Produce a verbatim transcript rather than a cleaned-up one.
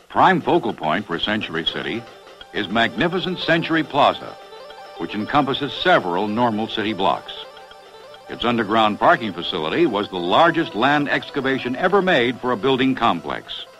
Prime focal point for Century City is magnificent Century Plaza, which encompasses several normal city blocks. Its underground parking facility was the largest land excavation ever made for a building complex.